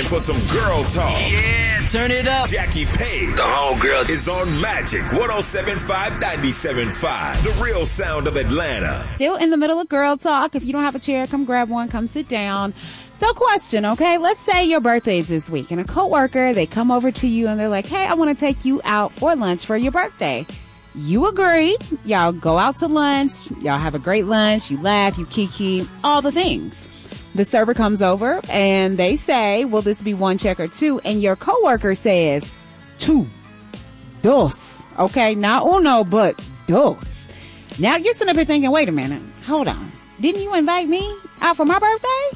time for some girl talk. Yeah, turn it up. Jackie Page, the homegirl, is on Magic 107.5 97.5, the real sound of Atlanta. Still in the middle of girl talk. If you don't have a chair, come grab one, come sit down. So question, okay? Let's say your birthday is this week and a coworker, they come over to you and they're like, hey, I want to take you out for lunch for your birthday. You agree. Y'all go out to lunch. Y'all have a great lunch. You laugh, you kiki, all the things. The server comes over and they say, will this be one check or two? And your coworker says, two. Dos. Okay, not uno, but dos. Now you're sitting up here thinking, wait a minute, hold on. Didn't you invite me out for my birthday?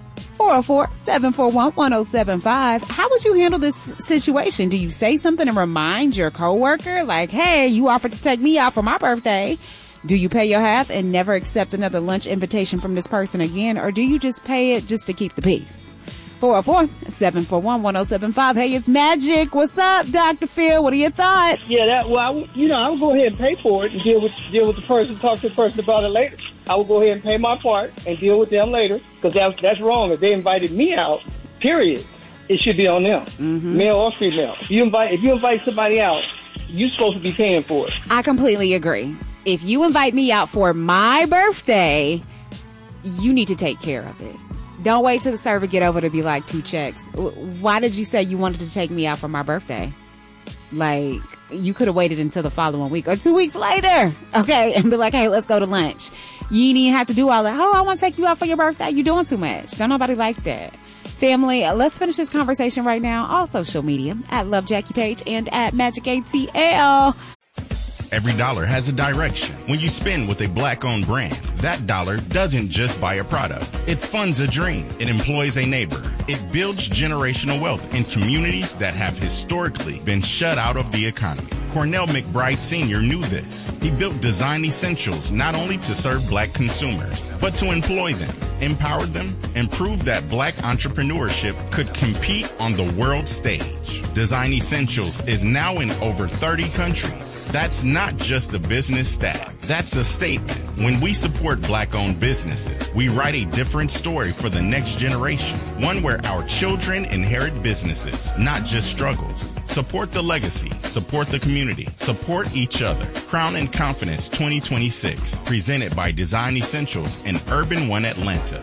404-741-1075. How would you handle this situation? Do you say something and remind your coworker like, hey, you offered to take me out for my birthday? Do you pay your half and never accept another lunch invitation from this person again? Or do you just pay it just to keep the peace? 404-741-1075. Hey, it's Magic. What's up, Dr. Phil? What are your thoughts? Yeah, I would go ahead and pay for it and deal with the person, talk to the person about it later. I would go ahead and pay my part and deal with them later because that's wrong. If they invited me out, period, it should be on them, male or female. If you invite somebody out, you're supposed to be paying for it. I completely agree. If you invite me out for my birthday, you need to take care of it. Don't wait till the server get over to be like, 2 checks. Why did you say you wanted to take me out for my birthday? Like, you could have waited until the following week or 2 weeks later, okay, and be like, hey, let's go to lunch. You didn't even have to do all that. Oh, I want to take you out for your birthday. You're doing too much. Don't nobody like that. Family, let's finish this conversation right now. All social media, at Love Jackie Page and at Magic ATL. Every dollar has a direction. When you spend with a black-owned brand, that dollar doesn't just buy a product. It funds a dream. It employs a neighbor. It builds generational wealth in communities that have historically been shut out of the economy. Cornell McBride Sr. knew this. He built Design Essentials not only to serve black consumers, but to employ them, empower them, and prove that black entrepreneurship could compete on the world stage. Design Essentials is now in over 30 countries. That's not just a business stat. That's a statement. When we support black-owned businesses, we write a different story for the next generation. One where our children inherit businesses, not just struggles. Support the legacy. Support the community. Support each other. Crown and Confidence 2026. Presented by Design Essentials and Urban One Atlanta.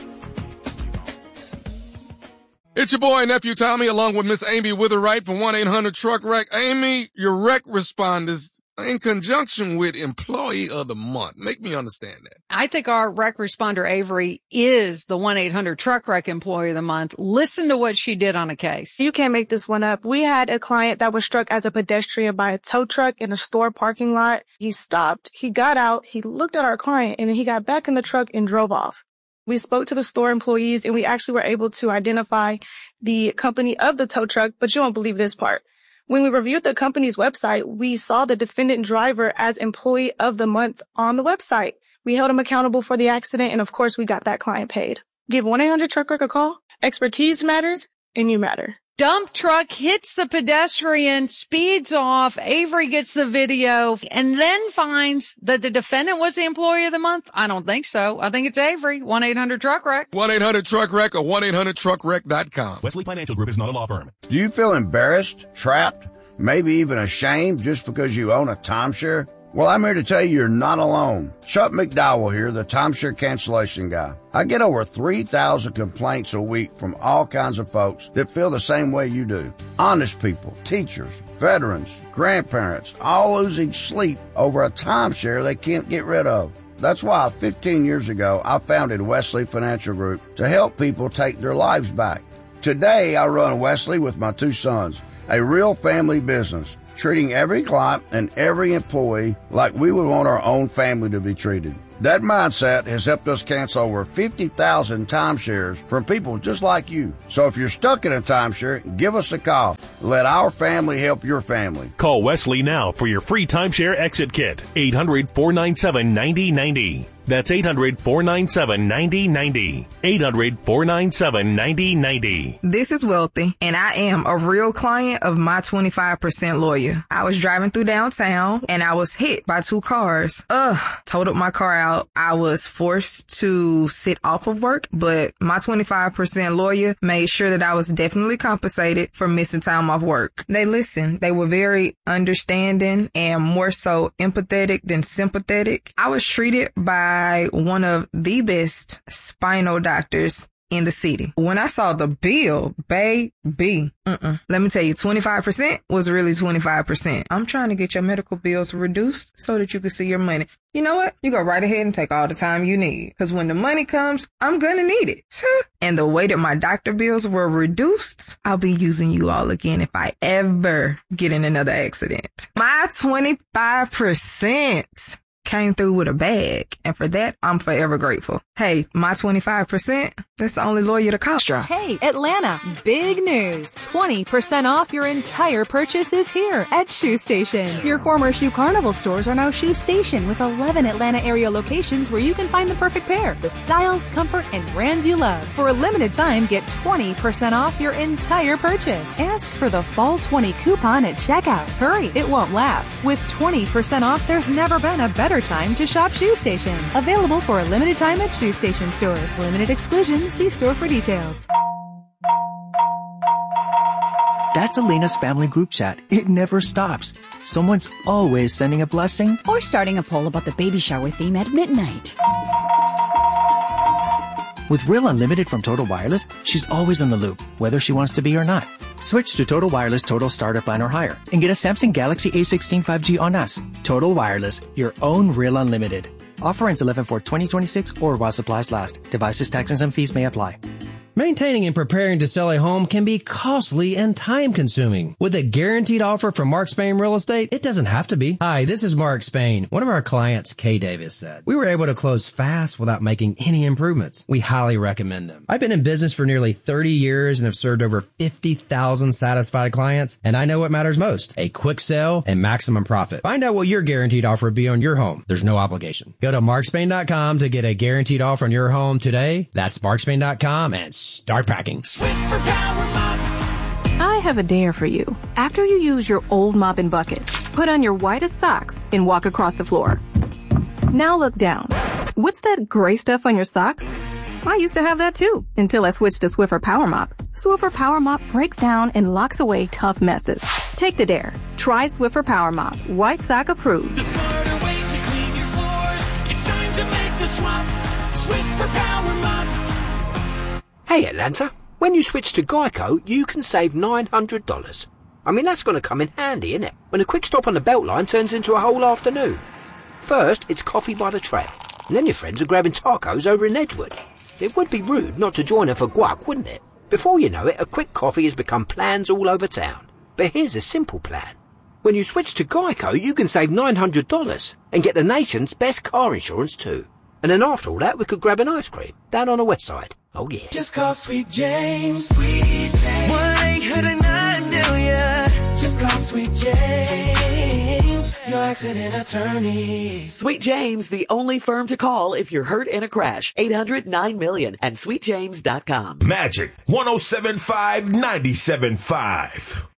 It's your boy, Nephew Tommy, along with Miss Amy Witherwright from 1-800-TRUCK-WRECK. Amy, your wreck responders in conjunction with Employee of the Month. Make me understand that. I think our wreck responder, Avery, is the 1-800-TRUCK-WRECK Employee of the Month. Listen to what she did on a case. You can't make this one up. We had a client that was struck as a pedestrian by a tow truck in a store parking lot. He stopped, he got out, he looked at our client, and then he got back in the truck and drove off. We spoke to the store employees, and we actually were able to identify the company of the tow truck, but you won't believe this part. When we reviewed the company's website, we saw the defendant driver as Employee of the Month on the website. We held him accountable for the accident, and of course, we got that client paid. Give 1-800-TRUCK-WRECK a call. Expertise matters, and you matter. Dump truck hits the pedestrian, speeds off. Avery gets the video and then finds that the defendant was the Employee of the Month. I don't think so. I think it's Avery. 1-800-TRUCK-WRECK. 1-800-TRUCK-WRECK or 1-800-TRUCKWRECK.com. Wesley Financial Group is not a law firm. Do you feel embarrassed, trapped, maybe even ashamed just because you own a timeshare? Well, I'm here to tell you you're not alone. Chuck McDowell here, the timeshare cancellation guy. I get over 3,000 complaints a week from all kinds of folks that feel the same way you do. Honest people, teachers, veterans, grandparents, all losing sleep over a timeshare they can't get rid of. That's why 15 years ago, I founded Wesley Financial Group to help people take their lives back. Today, I run Wesley with my 2 sons, a real family business, treating every client and every employee like we would want our own family to be treated. That mindset has helped us cancel over 50,000 timeshares from people just like you. So if you're stuck in a timeshare, give us a call. Let our family help your family. Call Wesley now for your free timeshare exit kit. 800-497-9090. That's 800-497-9090. 800-497-9090. This is Wealthy, and I am a real client of My 25% Lawyer. I was driving through downtown, and I was hit by 2 cars. Totaled my car out. I was forced to sit off of work, but My 25% Lawyer made sure that I was definitely compensated for missing time off work. They listened. They were very understanding and more so empathetic than sympathetic. I was treated by one of the best spinal doctors in the city. When I saw the bill, baby, let me tell you, 25% was really 25%. I'm trying to get your medical bills reduced so that you can see your money. You know what? You go right ahead and take all the time you need. Because when the money comes, I'm going to need it. And the way that my doctor bills were reduced, I'll be using you all again if I ever get in another accident. My 25% came through with a bag, and for that, I'm forever grateful. Hey, My 25%, that's the only lawyer to call. Hey, Atlanta, big news. 20% off your entire purchase is here at Shoe Station. Your former Shoe Carnival stores are now Shoe Station with 11 Atlanta area locations where you can find the perfect pair, the styles, comfort, and brands you love. For a limited time, get 20% off your entire purchase. Ask for the Fall 20 coupon at checkout. Hurry, it won't last. With 20% off, there's never been a better time to shop Shoe Station. Available for a limited time at Shoe Station stores. Limited exclusions. See store for details. That's Elena's family group chat. It never stops. Someone's always sending a blessing or starting a poll about the baby shower theme at midnight. With Real Unlimited from Total Wireless, she's always in the loop, whether she wants to be or not. Switch to Total Wireless Total Starter Plan or higher and get a Samsung Galaxy A16 5G on us. Total Wireless, your own Real Unlimited. Offer ends 11/4/2026 or while supplies last. Devices, taxes, and fees may apply. Maintaining and preparing to sell a home can be costly and time-consuming. With a guaranteed offer from Mark Spain Real Estate, it doesn't have to be. Hi, this is Mark Spain. One of our clients, Kay Davis, said, "We were able to close fast without making any improvements. We highly recommend them. I've been in business for nearly 30 years and have served over 50,000 satisfied clients, and I know what matters most, a quick sale and maximum profit. Find out what your guaranteed offer would be on your home. There's no obligation. Go to markspain.com to get a guaranteed offer on your home today. That's markspain.com and start packing." I have a dare for you. After you use your old mop and bucket, put on your whitest socks and walk across the floor. Now look down. What's that gray stuff on your socks? I used to have that too, until I switched to Swiffer Power Mop. Swiffer Power Mop breaks down and locks away tough messes. Take the dare. Try Swiffer Power Mop. White sock approved. The smarter way to clean your floors. It's time to make the swap. Swiffer Power Mop. Hey Atlanta, when you switch to Geico, you can save $900. I mean, that's going to come in handy, isn't it? When a quick stop on the Beltline turns into a whole afternoon. First, it's coffee by the tray, and then your friends are grabbing tacos over in Edgewood. It would be rude not to join them for guac, wouldn't it? Before you know it, a quick coffee has become plans all over town. But here's a simple plan. When you switch to Geico, you can save $900 and get the nation's best car insurance too. And then after all that, we could grab an ice cream down on the west side. Oh yeah. Just call Sweet James. Sweet James. 1-800-9-million. Just call Sweet James. Your accident attorney. Sweet James, the only firm to call if you're hurt in a crash. 800-9-million and sweetjames.com. Magic 107.5 97.5.